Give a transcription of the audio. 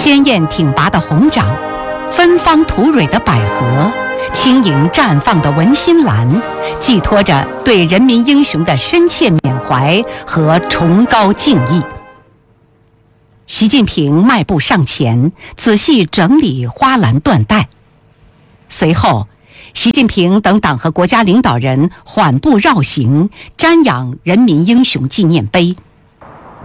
鲜艳挺拔的红掌，芬芳吐蕊的百合，轻盈绽放的文心兰，寄托着对人民英雄的深切缅怀和崇高敬意。习近平迈步上前，仔细整理花篮缎带。随后，习近平等党和国家领导人缓步绕行，瞻仰人民英雄纪念碑。